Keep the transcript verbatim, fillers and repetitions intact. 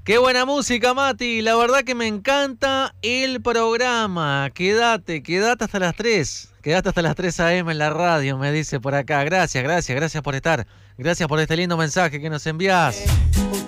Qué buena música, Mati. La verdad que me encanta el programa. Quédate, quédate hasta las tres. Quédate hasta las tres a eme en la radio, me dice por acá. Gracias, gracias, gracias por estar. Gracias por este lindo mensaje que nos envías.